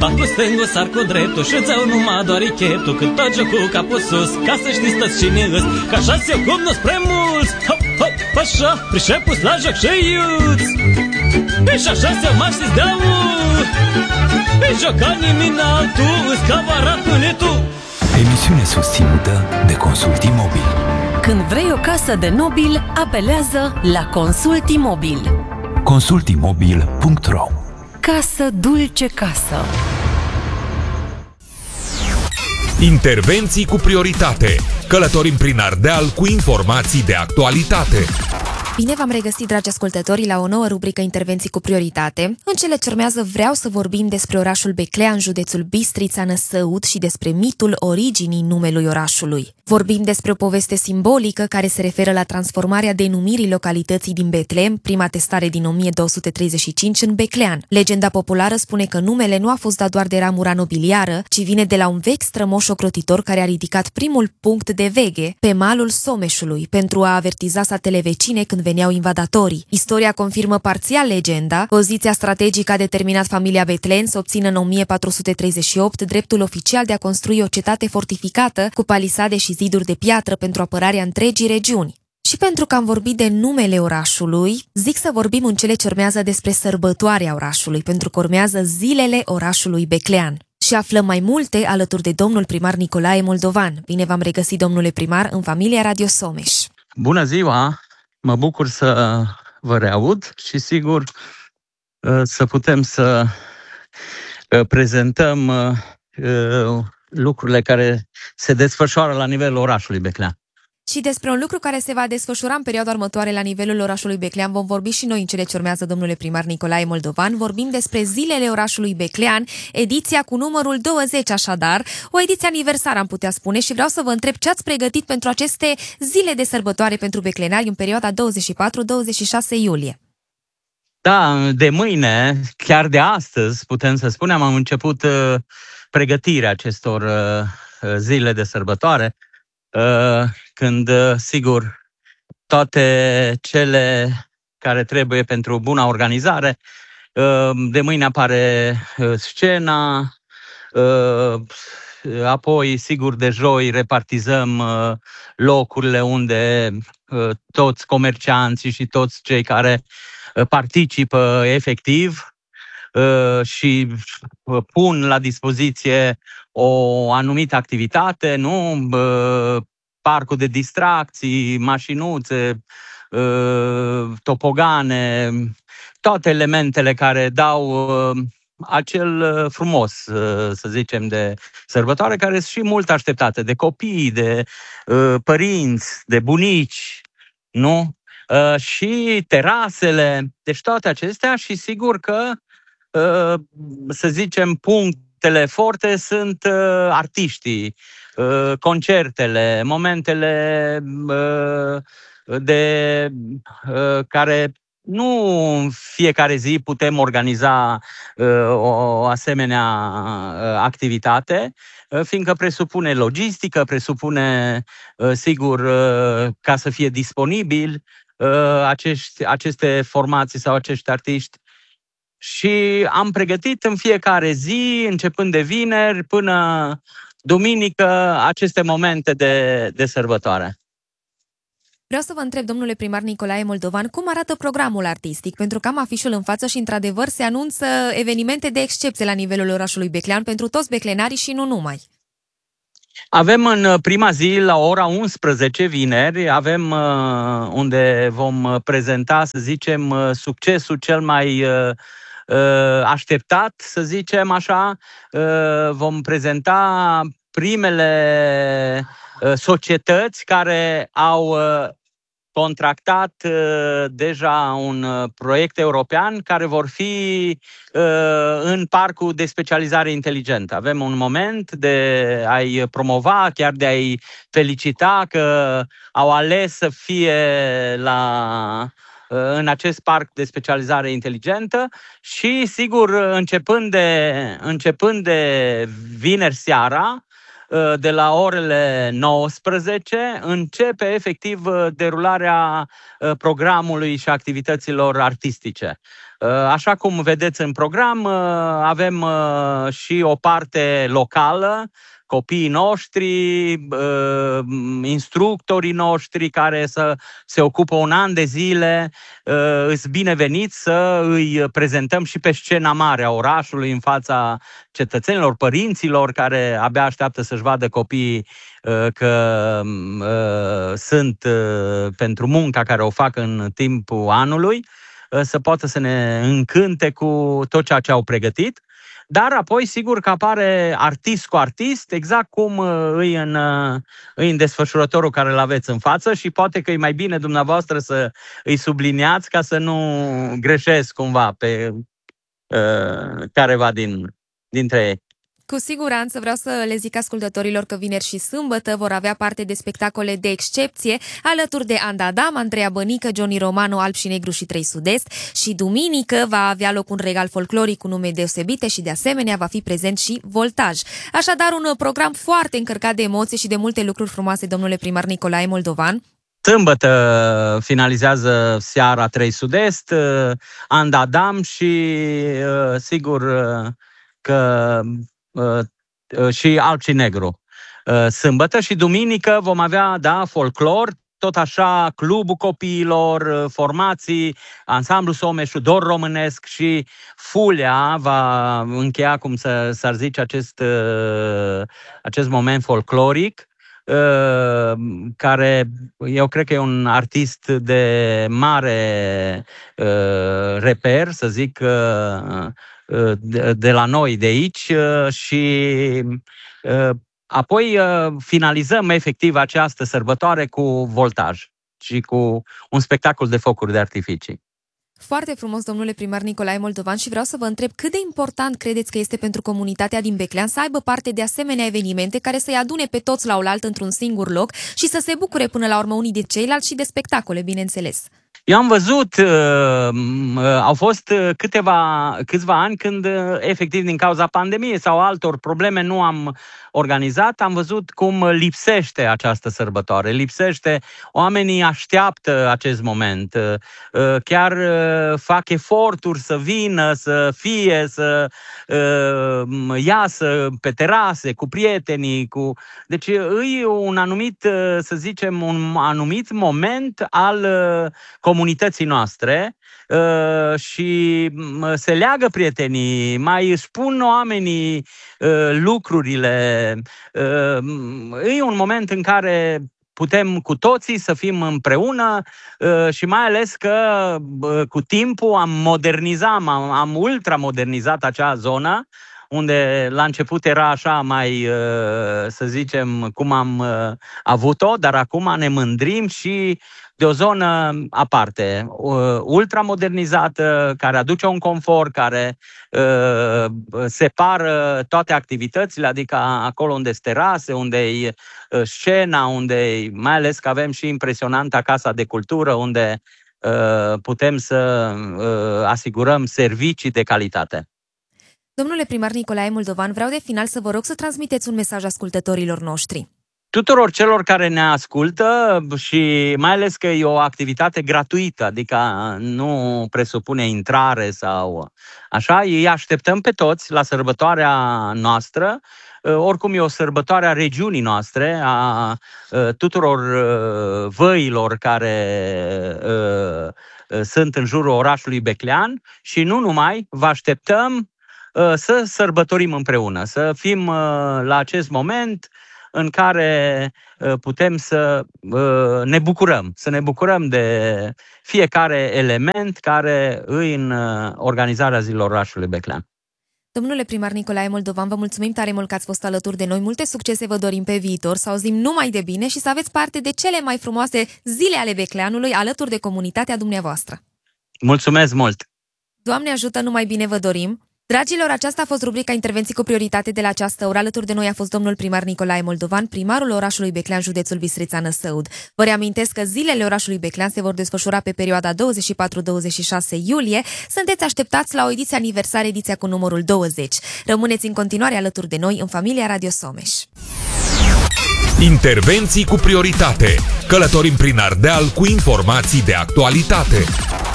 Bat cu stângul, sar cu dreptul și îți iau numai doar ichetul. Când tot joc cu capul sus, ca să știți toți cine îs, că așa-s eu cum nu-s prea mulți. Hop, hop, așa, pricepus la joc și iuți. Și așa-s eu m-aș să-ți dau. Îi joca nimic altul, îs ca varat până tu. Emisiune susținută de Consult Imobil. Când vrei o casă de nobil, apelează la Consult Imobil. consultimobil.ro. Casă dulce casă. Intervenții cu prioritate. Călătorim prin Ardeal cu informații de actualitate. Bine v-am regăsit, dragi ascultători, la o nouă rubrică Intervenții cu prioritate. În cele ce urmează vreau să vorbim despre orașul Beclea în județul Bistrița, Năsăud, și despre mitul originii numelui orașului. Vorbim despre o poveste simbolică care se referă la transformarea denumirii localității din Betleem, prima testare din 1235, în Beclean. Legenda populară spune că numele nu a fost dat doar de ramura nobiliară, ci vine de la un vechi strămoș ocrotitor care a ridicat primul punct de veghe pe malul Someșului pentru a avertiza satele vecine când veneau invadatorii. Istoria confirmă parțial legenda. Poziția strategică a determinat familia Betlen să obțină în 1438 dreptul oficial de a construi o cetate fortificată cu palisade și ziduri de piatră pentru apărarea întregii regiuni. Și pentru că am vorbit de numele orașului, zic să vorbim în cele ce urmează despre sărbătoarea orașului, pentru că urmează zilele orașului Beclean. Și aflăm mai multe alături de domnul primar Nicolae Moldovan. Bine v-am regăsit, domnule primar, în familia Radio Someș. Bună ziua! Mă bucur să vă reaud și sigur să putem să prezentăm lucrurile care se desfășoară la nivelul orașului Beclean. Și despre un lucru care se va desfășura în perioada următoare la nivelul orașului Beclean vom vorbi și noi în cele ce urmează, domnule primar Nicolae Moldovan. Vorbim despre zilele orașului Beclean, ediția cu numărul 20 așadar, o ediție aniversară am putea spune, și vreau să vă întreb ce ați pregătit pentru aceste zile de sărbătoare pentru beclenari în perioada 24-26 iulie. Da, de mâine, chiar de astăzi, putem să spunem, am început pregătirea acestor zile de sărbătoare, când, sigur, toate cele care trebuie pentru buna organizare, de mâine apare scena, apoi, sigur, de joi repartizăm locurile unde toți comercianții și toți cei care participă efectiv și pun la dispoziție o anumită activitate, nu? Parcul de distracții, mașinuțe, topogane, toate elementele care dau acel frumos, să zicem, de sărbătoare, care sunt și mult așteptate de copii, de părinți, de bunici, nu? Și terasele, deci toate acestea, și sigur că, să zicem, punctele forte sunt artiștii, concertele, momentele de care nu în fiecare zi putem organiza o asemenea activitate, fiindcă presupune logistică, presupune, sigur, ca să fie disponibil aceste formații sau acești artiști. Și am pregătit în fiecare zi, începând de vineri până duminică, aceste momente de sărbătoare. Vreau să vă întreb, domnule primar Nicolae Moldovan, cum arată programul artistic? Pentru că am afișul în față și, într-adevăr, se anunță evenimente de excepție la nivelul orașului Beclean pentru toți beclenarii și nu numai. Avem în prima zi, la ora 11, vineri, avem unde vom prezenta, să zicem, succesul cel mai așteptat, să zicem așa. Vom prezenta primele societăți care au contractat deja un proiect european, care vor fi în parcul de specializare inteligentă. Avem un moment de a-i promova, chiar de a-i felicita că au ales să fie în acest parc de specializare inteligentă și, sigur, începând de vineri seara, de la orele 19, începe efectiv derularea programului și activităților artistice. Așa cum vedeți în program, avem și o parte locală, copiii noștri, instructorii noștri care se ocupă un an de zile, îs bineveniți să îi prezentăm și pe scena mare a orașului în fața cetățenilor, părinților care abia așteaptă să-și vadă copiii că sunt pentru munca care o fac în timpul anului, să poată să ne încânte cu tot ceea ce au pregătit. Dar apoi, sigur că apare artist cu artist, exact cum îi în desfășurătorul care îl aveți în față și poate că e mai bine dumneavoastră să îi subliniați ca să nu greșesc cumva pe careva dintre ei. Cu siguranță vreau să le zic ascultătorilor că vineri și sâmbătă vor avea parte de spectacole de excepție alături de Anda Adam, Andreea Bănică, Johnny Romano, Alb și Negru și 3 Sud-Est și duminică va avea loc un regal folcloric cu nume deosebite și de asemenea va fi prezent și Voltaj. Așadar un program foarte încărcat de emoții și de multe lucruri frumoase, domnule primar Nicolae Moldovan. Sâmbătă finalizează seara 3 Sud-Est, Anda Adam și sigur că și Alb și Negru sâmbătă și duminică vom avea, da, folclor, tot așa clubul copiilor, formații, ansamblu Someșu, Dor Românesc și Fulea va încheia, cum s-ar zice, acest moment folcloric, care eu cred că e un artist de mare reper, să zic, de la noi, de aici, și apoi finalizăm efectiv această sărbătoare cu Voltaj și cu un spectacol de focuri de artificii. Foarte frumos, domnule primar Nicolae Moldovan, și vreau să vă întreb cât de important credeți că este pentru comunitatea din Beclean să aibă parte de asemenea evenimente care să-i adune pe toți la oaltă într-un singur loc și să se bucure până la urmă unii de ceilalți și de spectacole, bineînțeles. Eu am văzut, au fost câțiva ani când, efectiv, din cauza pandemiei sau altor probleme nu am organizat, am văzut cum lipsește această sărbătoare, lipsește, oamenii așteaptă acest moment, chiar fac eforturi să vină, să fie, să iasă pe terase cu prietenii, deci e un anumit, să zicem, un anumit moment al comunității noastre și se leagă prietenii, mai spun oamenii lucrurile. E un moment în care putem cu toții să fim împreună și mai ales că cu timpul am ultramodernizat acea zonă, unde la început era așa mai, să zicem, cum am avut-o, dar acum ne mândrim și de o zonă aparte, ultramodernizată, care aduce un confort, care separă toate activitățile, adică acolo unde sunt terase, unde e scena, mai ales că avem și impresionanta Casa de Cultură, unde putem să asigurăm servicii de calitate. Domnule primar Nicolae Moldovan, vreau de final să vă rog să transmiteți un mesaj ascultătorilor noștri. Tuturor celor care ne ascultă și mai ales că e o activitate gratuită, adică nu presupune intrare sau așa, îi așteptăm pe toți la sărbătoarea noastră. Oricum e o sărbătoare a regiunii noastre, a tuturor văilor care sunt în jurul orașului Beclean și nu numai, vă așteptăm să sărbătorim împreună, să fim la acest moment în care putem să ne bucurăm de fiecare element care îi în organizarea zilelor orașului Beclean. Domnule primar Nicolae Moldovan, vă mulțumim tare mult că ați fost alături de noi. Multe succese vă dorim pe viitor, să auzim numai de bine și să aveți parte de cele mai frumoase zile ale Becleanului alături de comunitatea dumneavoastră. Mulțumesc mult! Doamne ajută, numai bine vă dorim! Dragilor, aceasta a fost rubrica Intervenții cu prioritate de la această oră. Alături de noi a fost domnul primar Nicolae Moldovan, primarul orașului Beclean, județul Bistrița-Năsăud. Vă reamintesc că zilele orașului Beclean se vor desfășura pe perioada 24-26 iulie. Sunteți așteptați la o ediție aniversare, ediția cu numărul 20. Rămâneți în continuare alături de noi în familia Radio Someș. Intervenții cu prioritate. Călătorim prin Ardeal cu informații de actualitate.